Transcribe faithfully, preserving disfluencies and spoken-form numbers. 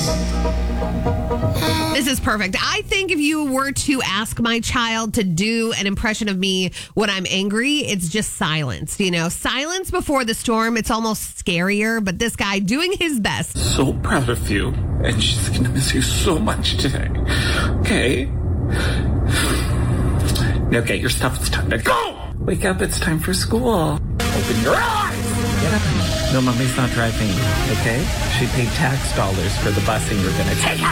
This is perfect. I think if you were to ask my child to do an impression of me when I'm angry, it's just silence. You know, silence before the storm. It's almost scarier, but this guy doing his best. So proud of you, and she's going to miss you so much today. Okay? Now get your stuff. It's time to go. Wake up. It's time for school. Open your eyes. Get up. No, mommy's not driving you, okay? She paid tax dollars for the busing we're going to take her.